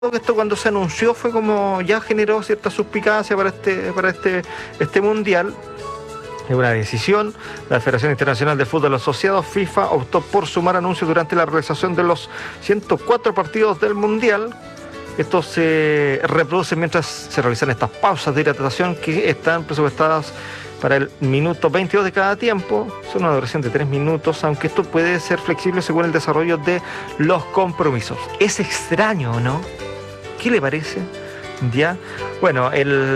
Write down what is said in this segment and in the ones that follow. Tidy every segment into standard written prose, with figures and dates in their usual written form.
que esto cuando se anunció fue como ya generó cierta suspicacia para este mundial. Es una decisión. La Federación Internacional de Fútbol Asociado, FIFA, optó por sumar anuncios durante la realización de los 104 partidos del mundial. Esto se reproduce mientras se realizan estas pausas de hidratación que están presupuestadas para el minuto 22 de cada tiempo. Son una duración de 3 minutos, aunque esto puede ser flexible según el desarrollo de los compromisos. Es extraño, ¿no? ¿Qué le parece? ¿Ya? Bueno,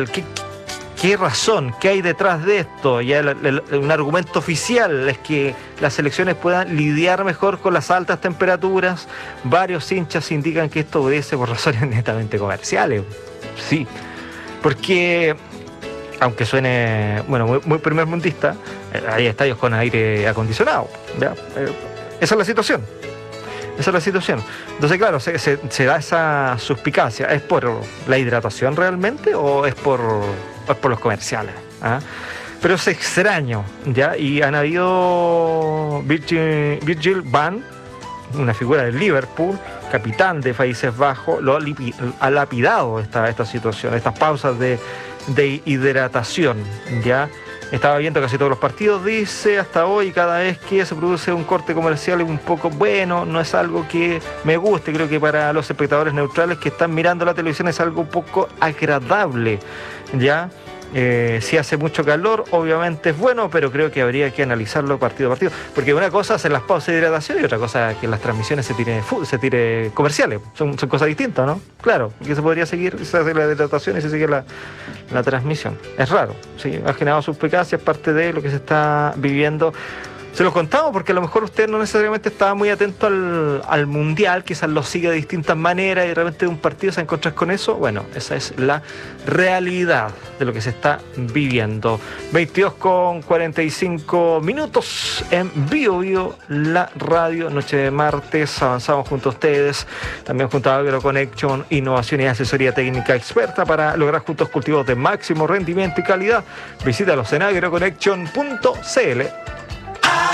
¿qué razón? ¿Qué hay detrás de esto? Ya un argumento oficial es que las selecciones puedan lidiar mejor con las altas temperaturas. Varios hinchas indican que esto obedece por razones netamente comerciales. Sí, porque aunque suene, bueno, muy primer mundista, hay estadios con aire acondicionado, ¿ya? Esa es la situación. Esa es la situación. Entonces, claro, se da esa suspicacia. ¿Es por la hidratación realmente o es por los comerciales? ¿Ah? Pero es extraño, ¿ya? Y han habido Virgil van, una figura del Liverpool, capitán de Países Bajos, ha lapidado esta situación, estas pausas de hidratación, ¿ya? Estaba viendo casi todos los partidos, dice, hasta hoy, cada vez que se produce un corte comercial es un poco bueno, no es algo que me guste, creo que para los espectadores neutrales que están mirando la televisión es algo un poco agradable, ¿ya? Si hace mucho calor, obviamente es bueno, pero creo que habría que analizarlo partido a partido, porque una cosa es en las pausas de hidratación y otra cosa es que en las transmisiones se tire comerciales, son cosas distintas, ¿no? Claro, que se podría seguir, se hace la hidratación y se sigue la transmisión. Es raro, sí, ha generado suspicacias, parte de lo que se está viviendo. Se los contamos porque a lo mejor usted no necesariamente estaba muy atento al mundial, quizás lo sigue de distintas maneras y de repente de un partido se encuentra con eso. Bueno, esa es la realidad de lo que se está viviendo. 22:45 en Bio, la radio, noche de martes. Avanzamos junto a ustedes, también junto a AgroConnection, innovación y asesoría técnica experta para lograr juntos cultivos de máximo rendimiento y calidad. Visítalos en agroconnection.cl.